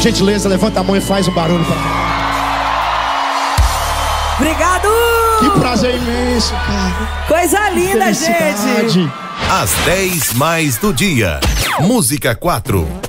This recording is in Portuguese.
gentileza, levanta a mão e faz um barulho pra cá. Obrigado! Que prazer imenso, cara. Coisa linda, gente. Às 10 mais do dia. Música 4.